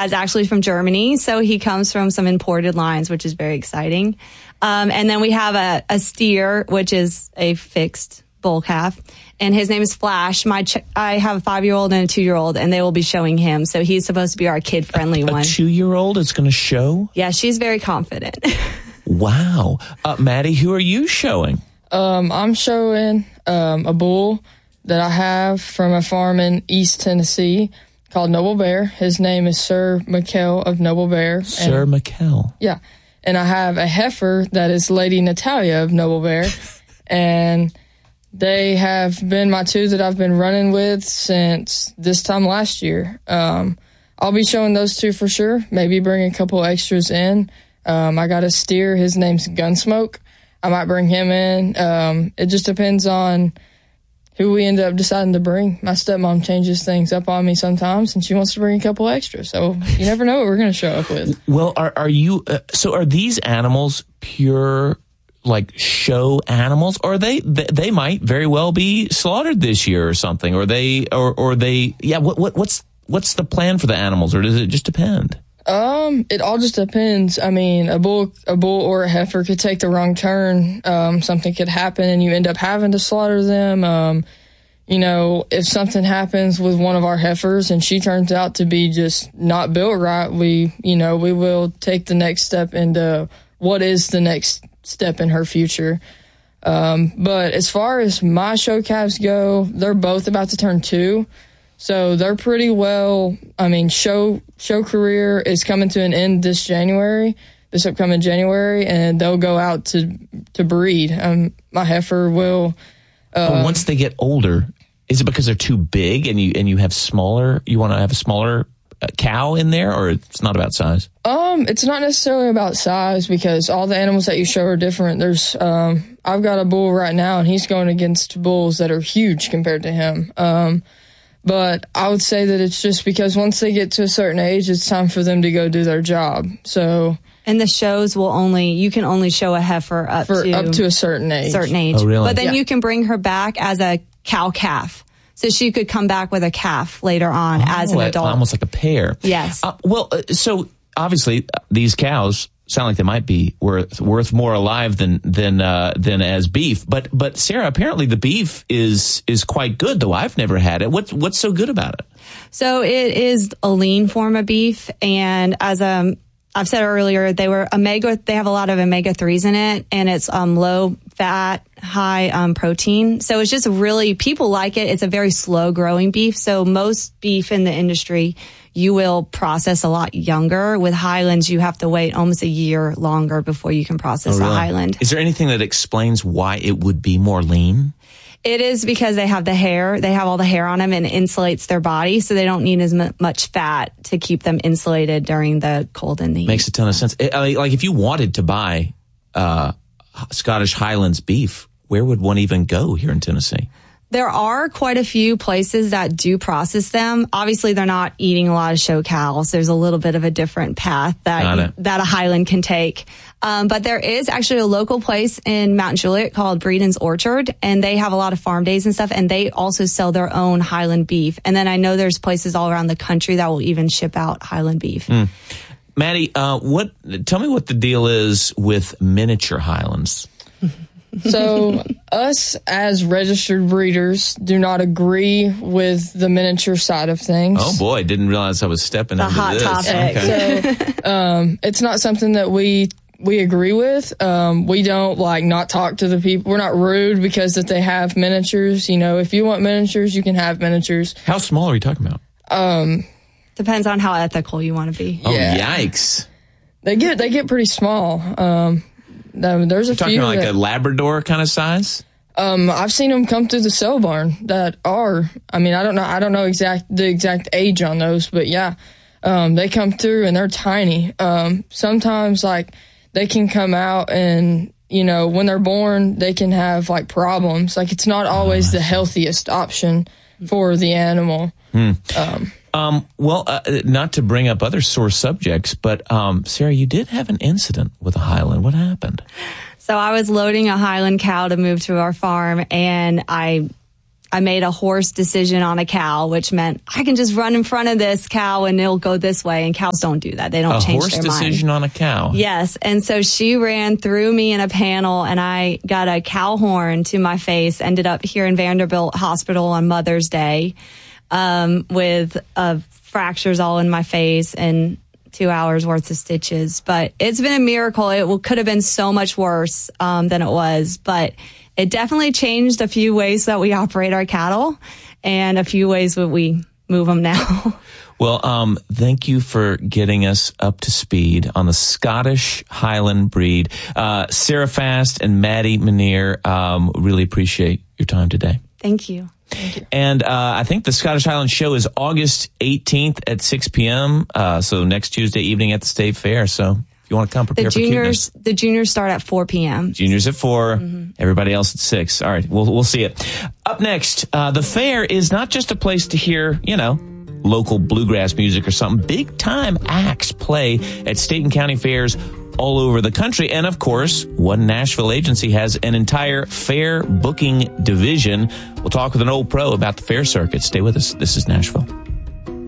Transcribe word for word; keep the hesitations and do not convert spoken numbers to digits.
dad's actually from Germany, so he comes from some imported lines, which is very exciting. Um, and then we have a, a steer, which is a fixed bull calf, and his name is Flash. My ch- I have a five-year-old and a two-year-old, and they will be showing him. So he's supposed to be our kid-friendly a, one. A two-year-old is going to show? Yeah, she's very confident. Wow. Uh, Maddie, who are you showing? Um, I'm showing um, a bull that I have from a farm in East Tennessee called Noble Bear. His name is Sir Mikkel of Noble Bear. Sir and, Mikkel. Yeah. And I have a heifer that is Lady Natalia of Noble Bear. And they have been my two that I've been running with since this time last year. Um, I'll be showing those two for sure. Maybe bring a couple extras in. Um, I got a steer. His name's Gunsmoke. I might bring him in. Um, it just depends on who we end up deciding to bring. My stepmom changes things up on me sometimes, and she wants to bring a couple extras. So you never know what we're going to show up with. Well, are, are you, uh, so are these animals pure, like, show animals? Or are they, they, they might very well be slaughtered this year or something, or they, or, or they, yeah, what, what, what's, what's the plan for the animals, or does it just depend? Um, it all just depends. I mean, a bull, a bull or a heifer could take the wrong turn. Um, something could happen and you end up having to slaughter them. Um, you know, if something happens with one of our heifers and she turns out to be just not built right, we, you know, we will take the next step into what is the next step in her future. Um, but as far as my show calves go, they're both about to turn two. So they're pretty well, I mean, show show career is coming to an end this January, this upcoming January, and they'll go out to to breed. Um, my heifer will. Uh, oh, once they get older, is it because they're too big and you and you have smaller, you want to have a smaller uh, cow in there, or it's not about size? Um, it's not necessarily about size because all the animals that you show are different. There's, um, I've got a bull right now and he's going against bulls that are huge compared to him. Um, But I would say that it's just because once they get to a certain age, it's time for them to go do their job. So, and the shows will only, you can only show a heifer up for to up to a certain age. Certain age. Oh, really? But then Yeah. you can bring her back as a cow calf. So she could come back with a calf later on Oh, as an adult. Almost like a pair. Yes. Uh, well, uh, so obviously uh, these cows sound like they might be worth worth more alive than than uh, than as beef. But but Sarah, apparently the beef is is quite good, though I've never had it. What's what's so good about it? So it is a lean form of beef, and as um I've said earlier, they were omega. They have a lot of omega threes in it, and it's um low fat, high um protein. So it's just really, people like it. It's a very slow growing beef. So most beef in the industry, you will process a lot younger. With Highlands, you have to wait almost a year longer before you can process Oh, really? a Highland. Is there anything that explains why it would be more lean? It is because they have the hair. They have all the hair on them and it insulates their body, so they don't need as mu- much fat to keep them insulated during the cold and the heat. Makes a ton of sense. It, I- like if you wanted to buy uh, Scottish Highlands beef, where would one even go here in Tennessee? There are quite a few places that do process them. Obviously, they're not eating a lot of show cows. There's a little bit of a different path that that a Highland can take. Um, but there is actually a local place in Mount Juliet called Breeden's Orchard, and they have a lot of farm days and stuff, and they also sell their own Highland beef. And then I know there's places all around the country that will even ship out Highland beef. Mm. Maddie, uh, what? Tell me what the deal is with miniature Highlands. So us as registered breeders do not agree with the miniature side of things. Oh boy, didn't realize I was stepping It's a into hot this. topic. Okay. So um, it's not something that we we agree with. Um, we don't like not talk to the people. We're not rude because that they have miniatures. You know, if you want miniatures, you can have miniatures. How small are you talking about? Um, Depends on how ethical you want to be. Oh, Yeah. yikes. they get they get pretty small. Um, there- there's a You're talking few about like that, a Labrador kind of size? Um, I've seen them come through the sale barn that are, I mean, I don't know, I don't know exact, the exact age on those, but yeah, um, they come through and they're tiny. Um, sometimes like they can come out and, you know, when they're born, they can have like problems. Like it's not always the healthiest option for the animal. Hmm. Um, Um, well, uh, not to bring up other sore subjects, but um, Sarah, you did have an incident with a Highland. What happened? So I was loading a Highland cow to move to our farm, and I I made a horse decision on a cow, which meant I can just run in front of this cow and it'll go this way. And cows don't do that. They don't a change horse their mind. decision on a cow. Yes. And so she ran through me in a panel and I got a cow horn to my face, ended up here in Vanderbilt Hospital on Mother's Day, um, with, uh, fractures all in my face and two hours worth of stitches. But it's been a miracle. It will, could have been so much worse, um, than it was, but it definitely changed a few ways that we operate our cattle and a few ways that we move them now. Well, um, thank you for getting us up to speed on the Scottish Highland breed. Uh, Sarah Fast and Maddie Manier, um, really appreciate your time today. Thank you. Thank you. And uh, I think the Scottish Highland show is August eighteenth at six p.m., uh, so next Tuesday evening at the State Fair. So if you want to come prepare the for juniors, cuteness. The juniors start at four p.m. Juniors at four, mm-hmm. Everybody else at six. All right, we'll, we'll see it. Up next, uh, the fair is not just a place to hear, you know, local bluegrass music or something. Big time acts play at state and county fairs all over the country. And of course, One Nashville Agency has an entire fair booking division. We'll talk with an old pro about the fair circuit. Stay with us. This is Nashville.